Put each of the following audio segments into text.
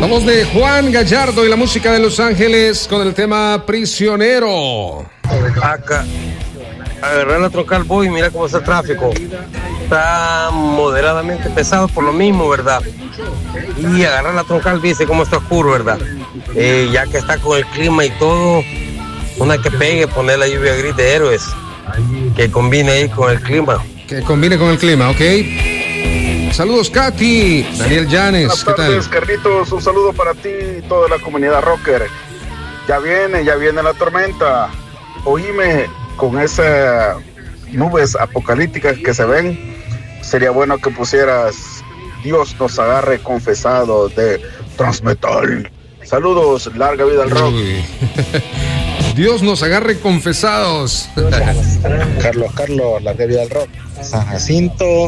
La voz de Juan Gallardo y la música de Los Ángeles con el tema Prisionero. Acá, agarrar la troncal voy, mira cómo está el tráfico. Está moderadamente pesado por lo mismo, ¿verdad? Y agarrar la troncal, dice cómo está oscuro, ¿verdad? Ya que está con el clima y todo, una que pegue, poner la lluvia gris de Héroes, que combine ahí con el clima. Que combine con el clima, ok. Saludos, Katy. Daniel Llanes, ¿qué tal? Buenas tardes, Carlitos, un saludo para ti y toda la comunidad rocker. Ya viene la tormenta. Oíme, con esas nubes apocalípticas que se ven, sería bueno que pusieras Dios nos agarre confesado de Transmetal. Saludos, larga vida al rock. Dios nos agarre confesados. Carlos, larga vida al rock. San Jacinto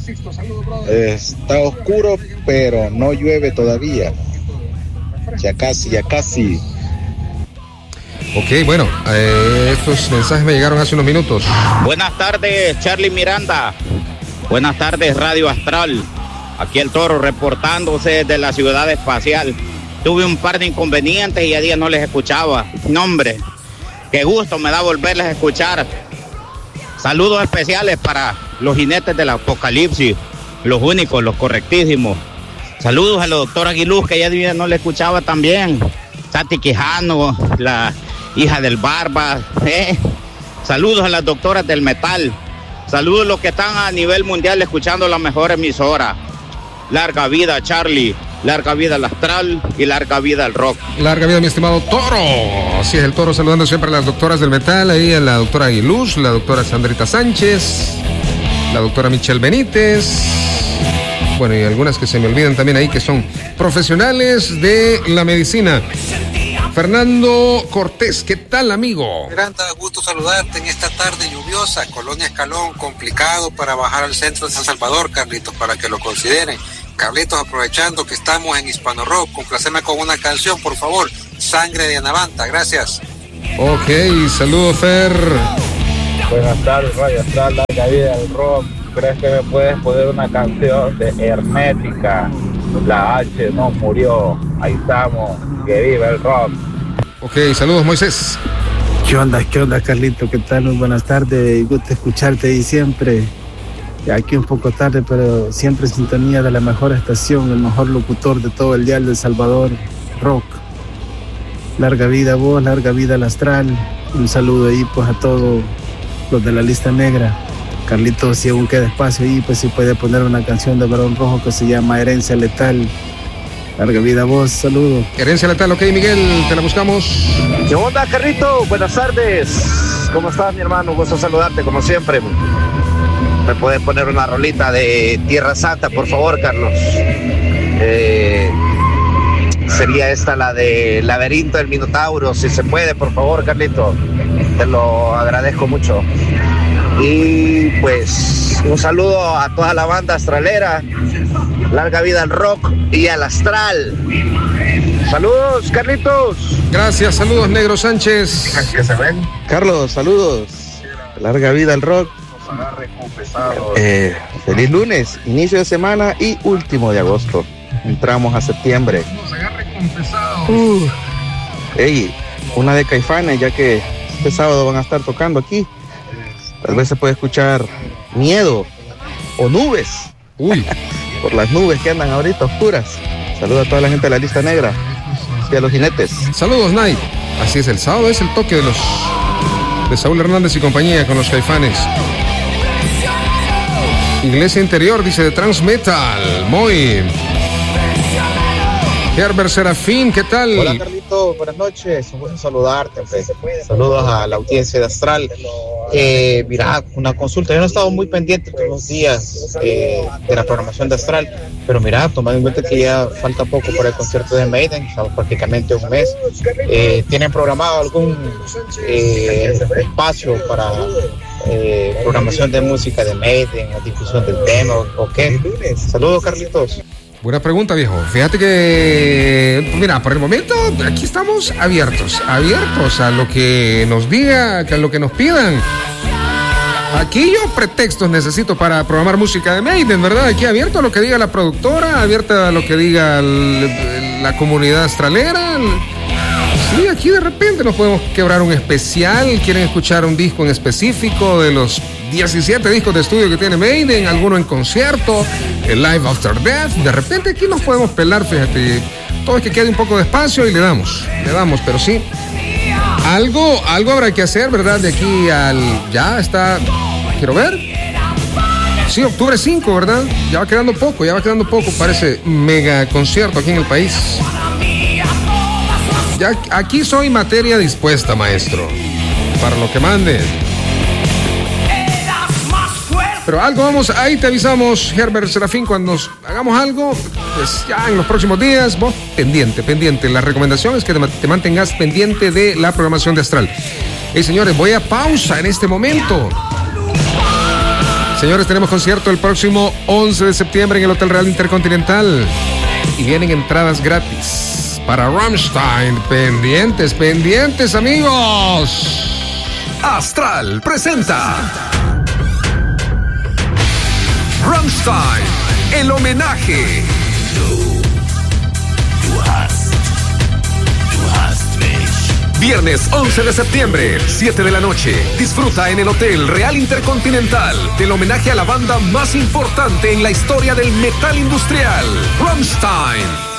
está oscuro, pero no llueve todavía. Ya casi. Ok, bueno, estos mensajes me llegaron hace unos minutos. Buenas tardes, Charlie Miranda. Buenas tardes, Radio Astral. Aquí el Toro reportándose desde la ciudad espacial. Tuve un par de inconvenientes y a días no les escuchaba. No, hombre, qué gusto me da volverles a escuchar. Saludos especiales para los jinetes del apocalipsis, los únicos, los correctísimos. Saludos a la doctora Aguiluz, que ya días no le escuchaba también. Tati Quijano, la hija del Barba. Saludos a las doctoras del metal. Saludos a los que están a nivel mundial escuchando la mejor emisora. Larga vida, Charlie. Larga vida al Astral y larga vida al rock. Larga vida, mi estimado Toro. Así es, el Toro saludando siempre a las doctoras del metal. Ahí a la doctora Aguiluz, la doctora Sandrita Sánchez, la doctora Michelle Benítez. Bueno, y algunas que se me olvidan también ahí que son profesionales de la medicina. Fernando Cortés, ¿qué tal, amigo? Miranda, gusto saludarte en esta tarde lluviosa, Colonia Escalón, complicado para bajar al centro de San Salvador, Carlitos, para que lo consideren. Carlitos, aprovechando que estamos en Hispano Rock, complaceme con una canción, por favor, Sangre de Anavanta, gracias. Ok, saludos, Fer. Buenas tardes, Radio Astral, larga vida al rock. ¿Crees que me puedes poner una canción de Hermética? La H no murió, ahí estamos, que viva el rock. Ok, saludos, Moisés. ¿Qué onda, Carlito? ¿Qué tal? Muy buenas tardes, gusto escucharte ahí siempre. Aquí un poco tarde, pero siempre en sintonía de la mejor estación, el mejor locutor de todo el dial de El Salvador, rock. Larga vida a vos, larga vida al Astral. Un saludo ahí pues a todos los de la lista negra. Carlitos, si aún queda espacio ahí, pues si puede poner una canción de Barón Rojo que se llama Herencia Letal. Larga vida a vos, saludos. Herencia Letal, ok, Miguel, te la buscamos. ¿Qué onda, Carlito? Buenas tardes. ¿Cómo estás, mi hermano? Gusto saludarte, como siempre. ¿Me puedes poner una rolita de Tierra Santa, por favor, Carlos? Sería esta la de Laberinto del Minotauro, si se puede, por favor, Carlito. Te lo agradezco mucho. Y pues un saludo a toda la banda astralera. Larga vida al rock y al Astral. Saludos, Carlitos. Gracias, saludos, Negro Sánchez. ¿Qué se ven? Carlos, saludos. Larga vida al rock. Feliz lunes, inicio de semana y último de agosto. Entramos a septiembre. Ey, una de Caifanes, ya que este sábado van a estar tocando aquí. Tal vez se puede escuchar Miedo o Nubes. Uy. Por las nubes que andan ahorita oscuras. Saludos a toda la gente de la lista negra y a los jinetes. Saludos, Night. Así es, el sábado es el toque de Saúl Hernández y compañía con los Caifanes. Iglesia Interior, dice, de Transmetal. Muy. Herbert Serafín, ¿qué tal? Hola, Carlito, buenas noches. Un gusto saludarte. Saludos a la audiencia de Astral. Mira, una consulta. Yo no he estado muy pendiente todos los días de la programación de Astral, pero mira, tomando en cuenta que ya falta poco para el concierto de Maiden, estamos prácticamente un mes. ¿Tienen programado algún espacio para programación de música de Maiden o difusión del tema o qué? Saludos, Carlitos. Buena pregunta, viejo. Fíjate que, mira, por el momento aquí estamos abiertos a lo que nos diga, a lo que nos pidan. Aquí yo pretextos necesito para programar música de Maiden, ¿verdad? Aquí abierto a lo que diga la productora, abierto a lo que diga la comunidad astralera. Sí, aquí de repente nos podemos quebrar un especial. Quieren escuchar un disco en específico de los 17 discos de estudio que tiene Maiden, alguno en concierto, el Live After Death. De repente aquí nos podemos pelar, fíjate. Todo es que quede un poco de espacio y le damos, pero sí. Algo habrá que hacer, ¿verdad? De aquí al... Ya está... Quiero ver. Sí, octubre 5, ¿verdad? Ya va quedando poco, parece mega concierto aquí en el país. Ya aquí soy materia dispuesta, maestro, para lo que mande. Pero algo vamos, ahí te avisamos, Herbert Serafín, cuando nos hagamos algo, pues ya en los próximos días, vos pendiente. La recomendación es que te mantengas pendiente de la programación de Astral. Hey, señores, voy a pausa en este momento. Señores, tenemos concierto el próximo 11 de septiembre en el Hotel Real Intercontinental. Y vienen entradas gratis para Rammstein. Pendientes, amigos. Astral presenta Rammstein, el homenaje. Viernes 11 de septiembre, 7 de la noche. Disfruta en el Hotel Real Intercontinental del homenaje a la banda más importante en la historia del metal industrial, Rammstein.